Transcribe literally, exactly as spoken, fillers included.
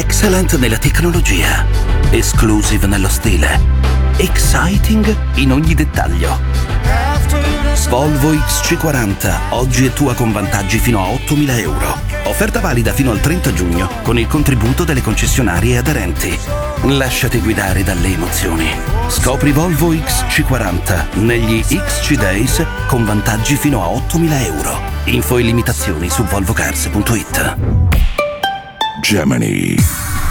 Excellent nella tecnologia, exclusive nello stile, exciting in ogni dettaglio. Volvo X C quaranta, oggi è tua con vantaggi fino a ottomila euro. Offerta valida fino al trenta giugno con il contributo delle concessionarie aderenti. Lasciati guidare dalle emozioni. Scopri Volvo X C quaranta negli X C Days con vantaggi fino a ottomila euro. Info e limitazioni su volvocars punto it. Gemini.